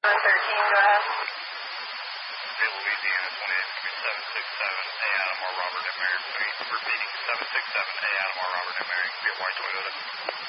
On 13, go ahead. Hey, Louisiana 28, 767, A Adam R. Robert M. Mary. Repeating, 767, A Adam R. Robert M. Mary. Be a white Toyota.